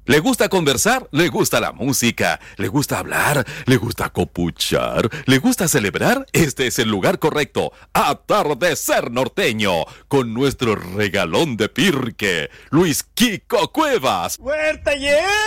¿Le gusta conversar? ¿Le gusta la música? ¿Le gusta hablar? ¿Le gusta copuchar? ¿Le gusta celebrar? Este es el lugar correcto. Atardecer Norteño, con nuestro regalón de Pirque, Luis Kiko Cuevas. ¡Huerta, yeah!